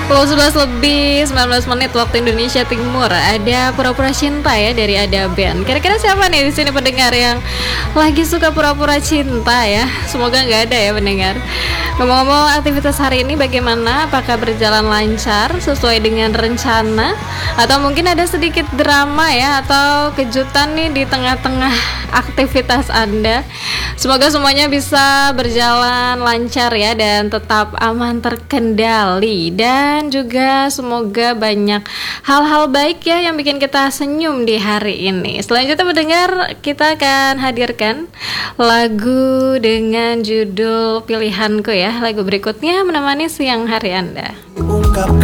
Pukul 11 lebih 19 menit waktu Indonesia Timur. Ada Pura-Pura Cinta ya dari Ada Band. Kira-kira siapa nih di sini pendengar yang lagi suka pura-pura cinta ya? Semoga nggak ada ya pendengar. Ngomong-ngomong, aktivitas hari ini bagaimana? Apakah berjalan lancar sesuai dengan rencana? Atau mungkin ada sedikit drama ya? Atau kejutan nih di tengah-tengah aktivitas Anda? Semoga semuanya bisa berjalan lancar ya dan tetap aman terkendali. Dan juga semoga banyak hal-hal baik ya yang bikin kita senyum di hari ini. Selanjutnya mendengar, kita akan hadirkan lagu dengan judul pilihanku ya. Lagu berikutnya menemani siang hari Anda. Ungkapkan